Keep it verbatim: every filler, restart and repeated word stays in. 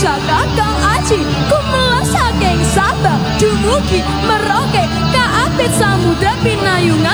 saka Kang Aji kumelas saking Sabang dumugi Merauke kaapit samudra pinayungan